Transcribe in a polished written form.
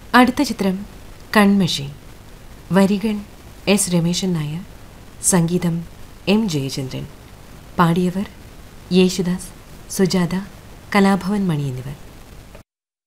അടുത്ത ചിത്രം കൺമഷി. വരികൾ എസ് രമേശൻ നായർ, സംഗീതം എം ജയചന്ദ്രൻ. പാടിയവർ യേശുദാസ്, സുജാത, കലാഭവൻ മണി എന്നിവർ.